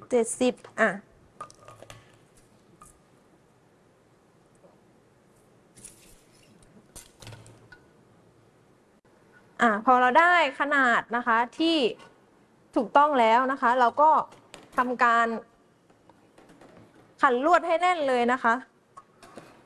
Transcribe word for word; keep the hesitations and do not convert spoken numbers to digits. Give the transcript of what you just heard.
เจ็ดสิบอ่ะอ่ะพอเราได้ขนาดนะคะที่ถูกต้องแล้วนะคะเราก็ทำการขันลวดให้แน่นเลยนะคะ